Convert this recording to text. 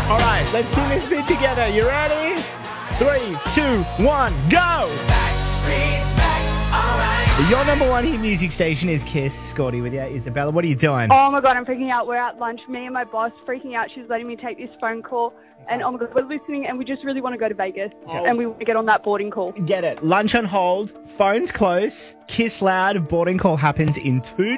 All right, let's sing this bit together. You ready? 3, 2, 1, go! Your number one hit music station is Kiss. Scotty with you. Isabella, what are you doing? Oh my God, I'm freaking out. We're at lunch. Me and my boss freaking out. She's letting me take this phone call. And oh my God, we're listening and we just really want to go to Vegas. And we want to get on that boarding call. Get it. Lunch on hold, phones close, Kiss loud, boarding call happens in 2